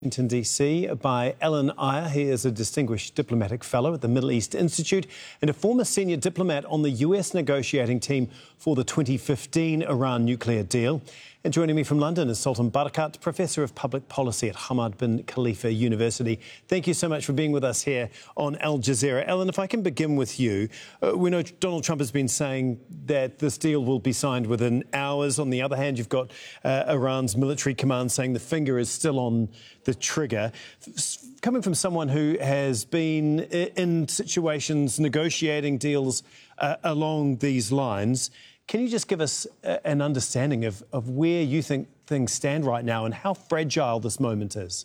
Washington, D.C. by Alan Iyer. He is a distinguished diplomatic fellow at the Middle East Institute and a former senior diplomat on the US negotiating team for the 2015 Iran nuclear deal. And joining me from London is Sultan Barakat, Professor of Public Policy at Hamad bin Khalifa University. Thank you so much for being with us here on Al Jazeera. Alan, if I can begin with you. We know Donald Trump has been saying that this deal will be signed within hours. On the other hand, you've got Iran's military command saying the finger is still on the trigger. Coming from someone who has been in situations negotiating deals along these lines, can you just give us an understanding of where you think things stand right now and how fragile this moment is?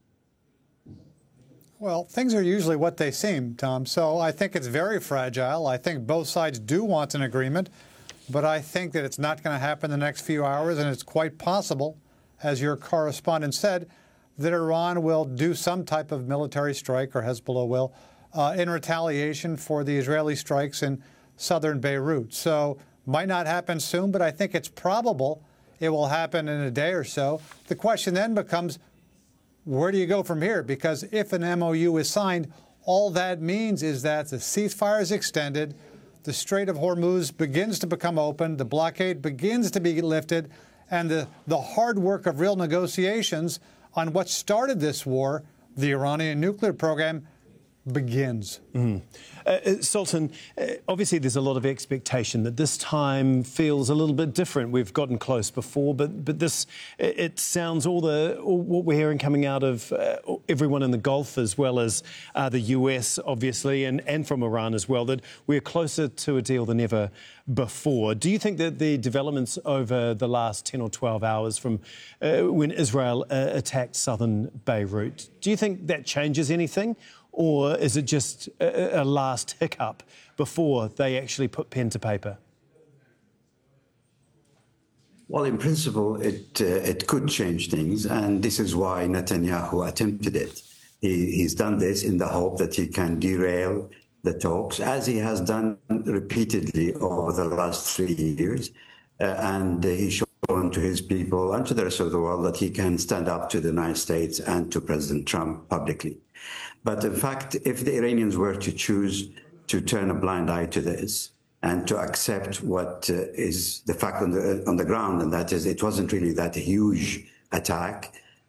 Well, things are usually what they seem, Tom. So I think it's very fragile. I think both sides do want an agreement, but I think that it's not going to happen in the next few hours, and it's quite possible, as your correspondent said, that Iran will do some type of military strike, or Hezbollah will, in retaliation for the Israeli strikes in southern Beirut. So might not happen soon, but I think it's probable it will happen in a day or so. The question then becomes, where do you go from here? Because if an MOU is signed, all that means is that the ceasefire is extended, the Strait of Hormuz begins to become open, the blockade begins to be lifted, and the hard work of real negotiations on what started this war, the Iranian nuclear program, begins. Sultan, obviously there's a lot of expectation that this time feels a little bit different. We've gotten close before, but this, it sounds what we're hearing coming out of everyone in the Gulf, as well as the US, obviously, and from Iran as well, that we're closer to a deal than ever before. Do you think that the developments over the last 10 or 12 hours from when Israel attacked southern Beirut, do you think that changes anything? Or is it just a last hiccup before they actually put pen to paper? Well, in principle, it could change things, and this is why Netanyahu attempted it. He's done this in the hope that he can derail the talks, as he has done repeatedly over the last 3 years, and he's shown to his people and to the rest of the world that he can stand up to the United States and to President Trump publicly. But in fact, if the Iranians were to choose to turn a blind eye to this and to accept what is the fact on the ground, and that is it wasn't really that huge attack,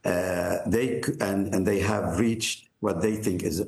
they have reached what they think is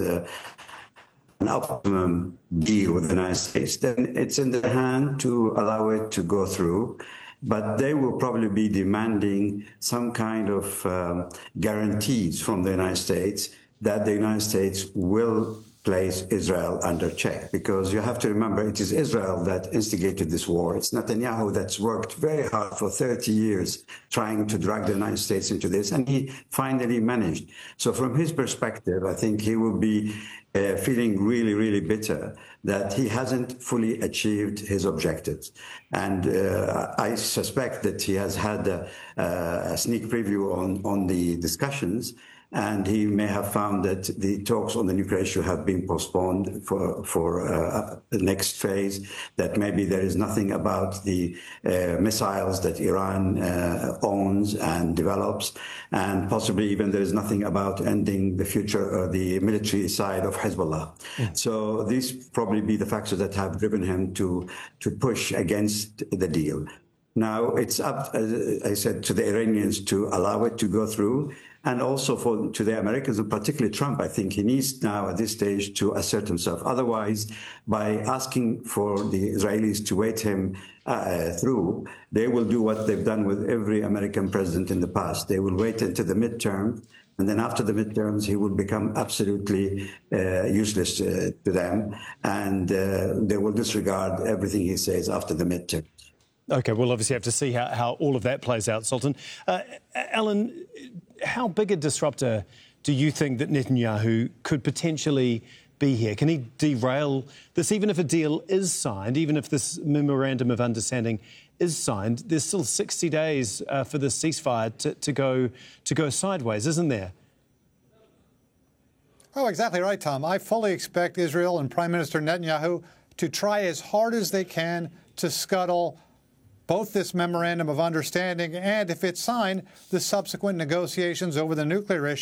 an optimum deal with the United States, then it's in their hand to allow it to go through. But they will probably be demanding some kind of guarantees from the United States that the United States will place Israel under check. Because you have to remember, it is Israel that instigated this war. It's Netanyahu that's worked very hard for 30 years trying to drag the United States into this, and he finally managed. So from his perspective, I think he will be feeling really, really bitter that he hasn't fully achieved his objectives. And I suspect that he has had a sneak preview on the discussions, and he may have found that the talks on the nuclear issue have been postponed for the next phase, that maybe there is nothing about the missiles that Iran owns and develops, and possibly even there is nothing about ending the future or the military side of Hezbollah. So these probably be the factors that have driven him to push against the deal. Now, it's up, as I said, to the Iranians to allow it to go through, and also to the Americans, and particularly Trump. I think he needs now at this stage to assert himself. Otherwise, by asking for the Israelis to wait him through, they will do what they've done with every American president in the past. They will wait until the midterm, and then after the midterms, he will become absolutely useless to them, and they will disregard everything he says after the midterm. OK, we'll obviously have to see how all of that plays out, Sultan. Alan, how big a disruptor do you think that Netanyahu could potentially be here? Can he derail this, even if a deal is signed, even if this memorandum of understanding is signed? There's still 60 days for the ceasefire to go sideways, isn't there? Oh, exactly right, Tom. I fully expect Israel and Prime Minister Netanyahu to try as hard as they can to scuttle both this memorandum of understanding and, if it's signed, the subsequent negotiations over the nuclear issue.